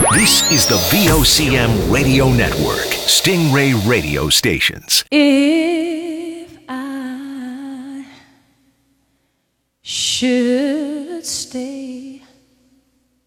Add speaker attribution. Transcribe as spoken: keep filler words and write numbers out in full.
Speaker 1: This is the V O C M Radio Network, Stingray Radio Stations.
Speaker 2: If I should stay,